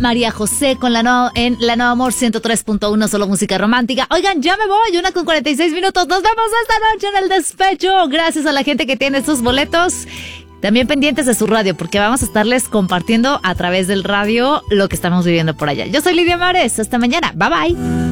María José con en La Nueva Amor 103.1, solo música romántica. Oigan, ya me voy, 1:46. Nos vemos esta noche en el despecho. Gracias a la gente que tiene sus boletos. También pendientes de su radio, porque vamos a estarles compartiendo a través del radio lo que estamos viviendo por allá. Yo soy Lidia Mares. Hasta mañana. Bye bye.